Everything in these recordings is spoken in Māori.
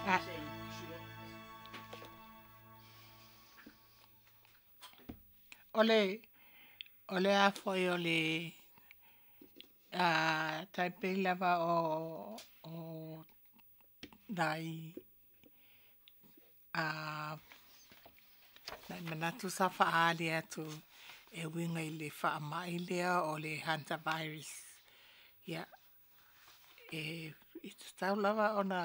Ah. Ole a foi ole a taipei lava o dai a nai manatu sa whaare atu e winga i le wha mai lea o le Hunter virus. Ia, i te tau lava ona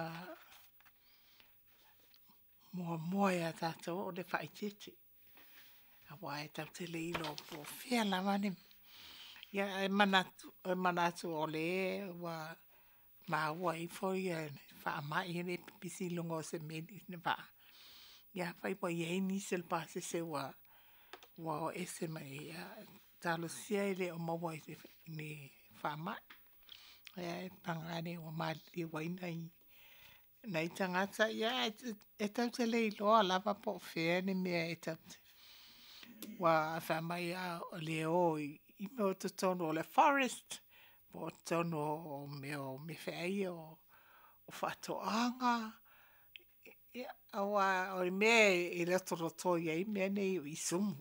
mua ia tātou o le whaitete. A wai tau te le ilo po whea lava ne. Ia, e manatu o le wa maua i foi e wha mai e le pipisi lungo se meni ne wha. Ia, whai po i eini se le pāse se wa o ese mai ia. Talo sia i le o maua i ni wha mai. Ia, e pangane o mali waina i. Nei tangata, ia, e tau te le iloa lava po whea ne mea e tau te. Wa wha mai a o le o i meo te tono o le forest. Po tono o meo me whai o whatoanga. Ia, awa o i mea i rato roto ia i mea nei o i sumu.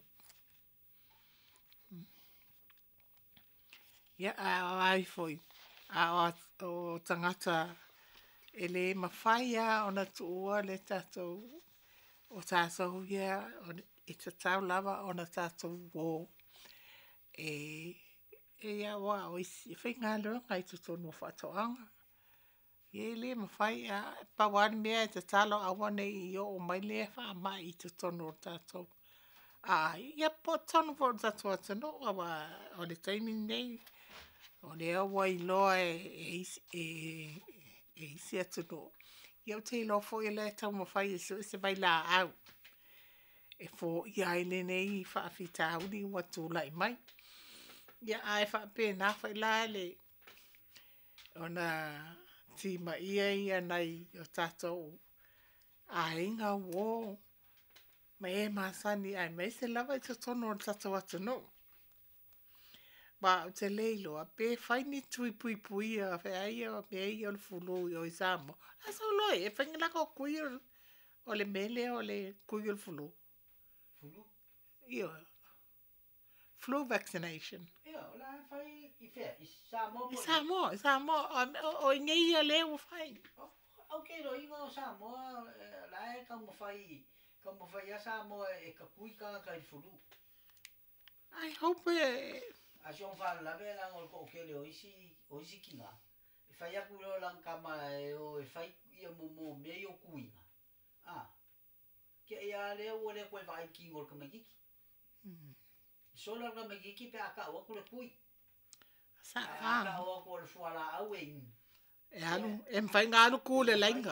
Ia, a ai foi. A o tangata e le mawhaia o na tuua le tātou o tātou ia e te tau lava o na tātou wō e ia wā o isi e whai ngā lua ngai tu tonu o whatoanga. Ie le mawhaia pawani mea e te talo awane i o mai le wha mai i tu tonu o tātou. Ia po tonu po tātou atano o le taimi nei. O le awa i loa e isi atu no. Iau te ilo fo i le tau mawhai e se vai la au. E fo i aile nei whaafita auri watu lai mai. Ia ai whaape nā whai la le. Ona tima ia nei o tātou. A inga wō. Mai e masani ai mai se lava i te tono o tātou atu no. Ba o te leilo a pe whai ni tui pui pui a whai a me ai o le fulu i o i Samo. A so loi, e whainga laka o kui o le mele o le kui o le fulu. Fulu? Io. Flu vaccination. Ia, o la whai i whea, i Samo. I Samo. O i ngei a leo whai. Ok, ro inga o Samoa, la e ka mawhai a Samoa e ka kui ka i fulu. I hope A siong wha lawe lang o ko kele o isi kinga. E whai aku leo lang kama e o e whai ia mo me i o kuinga. Kia ia leo o le koe vai ki ngol ka magiki. Sola ka magiki pe aka o aku le kui. Aka o aku le fuala au e inga. E anu, e mwhai ngā anu kūle lainga.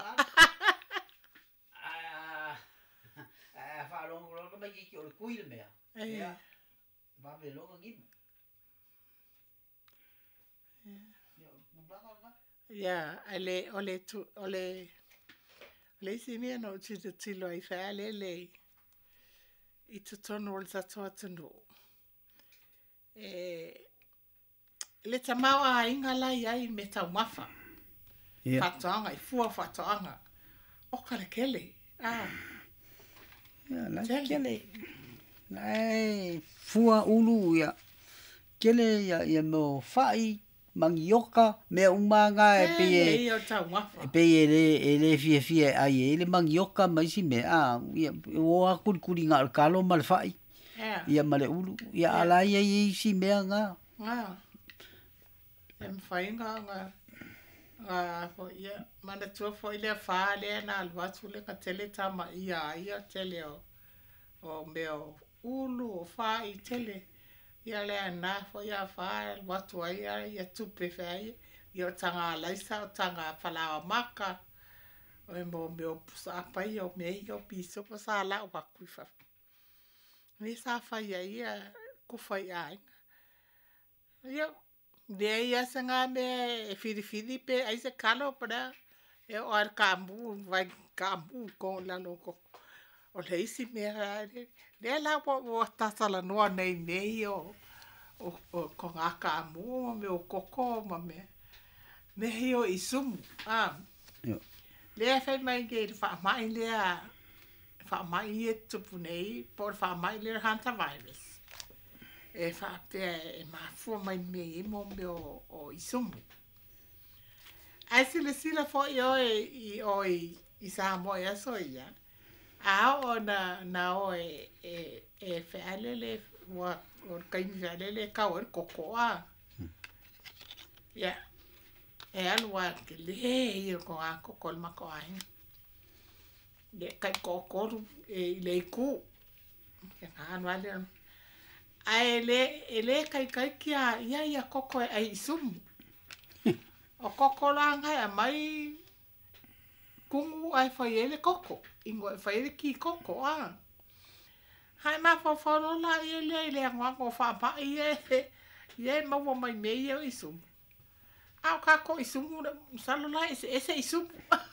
Whaalongo lo ka magiki o le kui le mea. Ia, wawe longa ngima. Ia, ole isi mea no tito tilo ai whea le i te tono o le tato atano. Le tamawa a inga lai ai me tau mafa. Whatoanga, i fua whatoanga. O kare kele. Ia, lai kele. Lai fua ulu ia. Kele ia mo whai. Mangioka me umanga e pe e pe e le fie ai e le mangioka mai si me ia o a kuri nga kalo mal fai ia male ulu ia ala ia si me nga em fai nga fo ia mana tu fo ile fa le na alwatu le ka tele tama ia tele o meo ulu fa i tele ia le ana fo ia fa watu ia tupe fai ia tanga laisa o tanga fala maka o mo meu pusa pa ia me ia piso pa sala o kuifa ni sa fa ia ku fa ia ia sanga me fidi pe ai se kalo para e o ar kambu vai kambu con la loco o le isi me le la o tasala no nei o ko ngaka mo me o koko ma me hio i sumu yo Le fai mai ke fa mai le fa mai e tupu nei por fa mai le hantavirus. E fa pe e mafu mai me mo me o isumu. Ai sila fo i sa mo ya so ya. A o na o e fe alele wa o kai mi alele ka o koko a. Ya. E alwa ke le i ko a koko ma ko ai. Le kai koko e le ku. Ke na wale. Ai le kai kia ia koko ai isumu. O koko langa e mai kungu ai fai ele koko. Ingo e fai ele ki koko a. Hai ma foforo la ele ngwango fa pa ie mawa mai me ie isumu. Au kako isumu salo la ese isumu.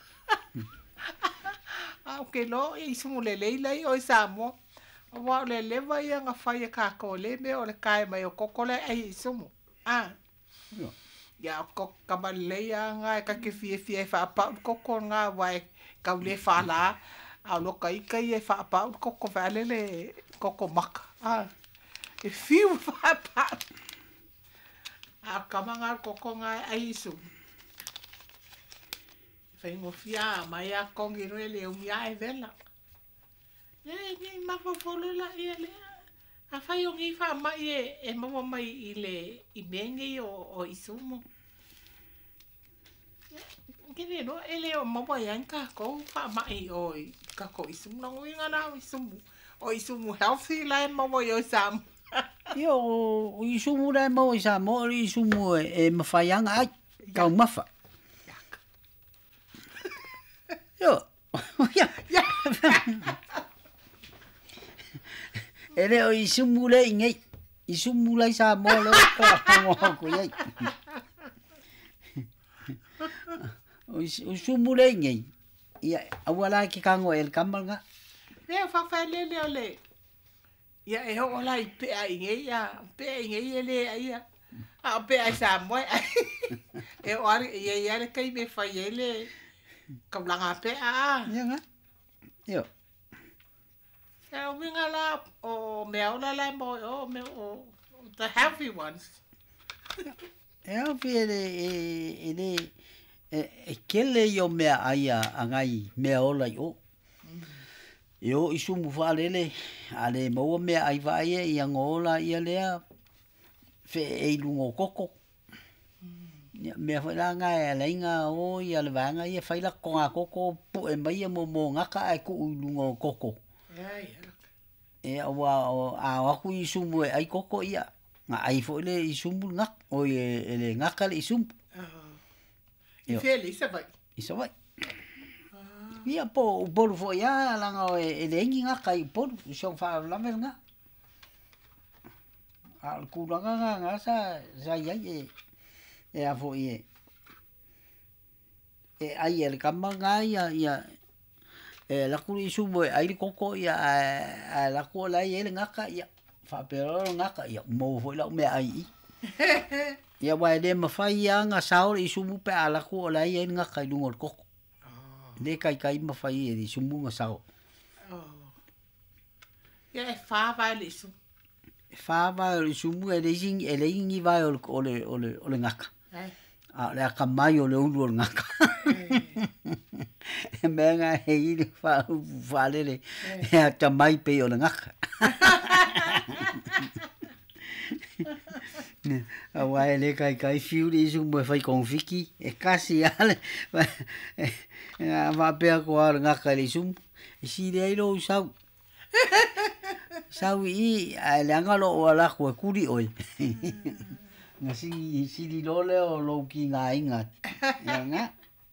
Au ke lo isumu lei o isamo. Wa le vai nga fai kako le me o le kai mai o koko le ai isumu. Ah. Ya ko kamalea nga ka ke fie fa pa koko nga vai ka le fa la a lo kai e fa pa koko fa le koko maka a e fiu fa pa a kamanga koko nga ai su fa mo fia mai a kongi no le o mia e vela ni ma fo folo la ele a fa yo ngi fa mai e mo mai ile I mengi o isumo. Kini no ele o mawa yanka ko fa mai o ka ko isumu no winga na isumu o isumu healthy la mawa yo sam Yo isumu la mo isa mo isumu e mafayanga ai ka mafa. Yo ya ele o isumu le ngai isumu la isa mo lo ka mo ko ye. O sumule ngai ia awala ki kango el kamalga le fa le ia e ho la I pe ai ngai ya pe ngai ele ia a pe ai sa mo e o ari ia le kai me fa ele ka blanga pe a ia nga yo e o winga la o me la mo o me o the healthy ones e o ele e kele yo me aia angai me ola yo isumu falele ale mo me ai vai e ngola ia lea fe e lungo koko me fa la nga e lenga o ia le vanga ia fa la ko koko pu e mai mo ngaka ai ku lungo koko e a ku isumu ai koko ia nga ai fo le isumu ngak o ele ngaka le isumu I feel isa vai. Ia po fo ia langa o ele inga kai po so fa la melga. Al kulanga nga sa ia e a fo ie. E ai el kamanga ia e la ku isu mo ai koko ia a la ku la ele ngaka ia fa pero ngaka ia mo fo la me ai. Ia wa le mafai nga saul isumu pe ala ku la ia nga kai lungol koko. Le kai mafai e isumu nga saul. Ia fa va le isu. Fa va le isumu e le ingi va ole ngaka. A le ka mai o le ulu ngaka. E menga e i fa le e ta mai pe o ngaka. Awa ele kai fiu isu mo fai konfiki e kasi ale va pe ko nga kai isu si le lo sau I ale ngalo ala ko kuri oi ngasi si di lole o lo ki nga inga nga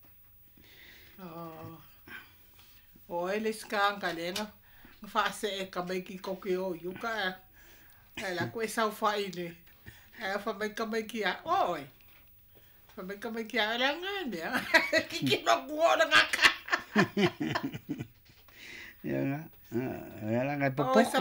o ele skanga lenga fa se e ka mai ki kokio yuka ela ko sau fai ne fa mai ki a oi fa mai ki a la ngane ki no kuola ngaka ya ela nga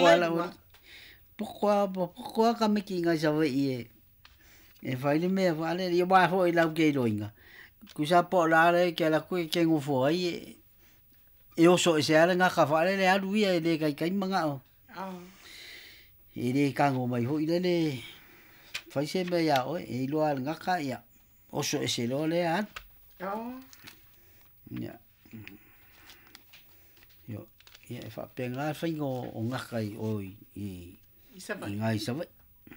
poko ka mai ki nga sa e fai le me vale ia ba ho I lau ke roinga ku sa po la le ke la ku ke ngu fo ai e o so se ala nga ka fa le alu ia le kai manga o e le ka ngo mai ho ile le fai se me ya o e lo al nga ka ya o so se lo le an ya yo ya fa penga fa ngo o nga kai o i ngai sa vai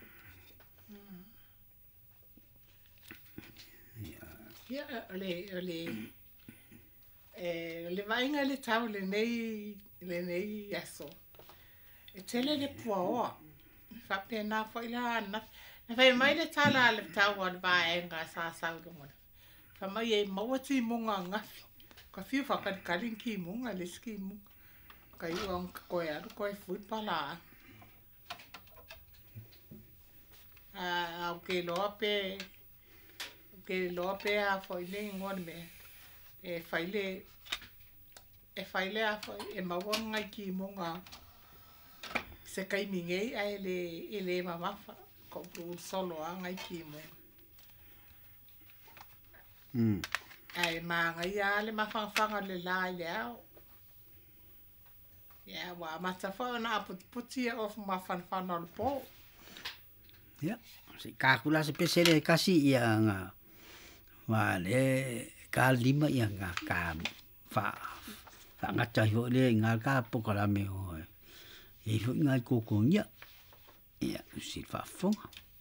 ya le vainga le tau le nei aso e tele le puaoa fa pena fa ila na fa mai le tala le tau al va enga sa lo mo fa mai e mawati munga ngafi ka fiu fa ka kalinki munga le ski mu ka i on ko ya ko e fu pala okay lope a foi le ngon me e faile a foi e mawanga ki monga se kai mingei a ele mama ko pro solo a ngai ki mo ai manga ia le mafanga le la ia ya wa mata fa na putia of mafana le po ya si kakula se pesele kasi ia nga wale kalima ia nga ka fa nga cha ho le nga ka po kala me ho e ho nga ko ko nya ya si fa fo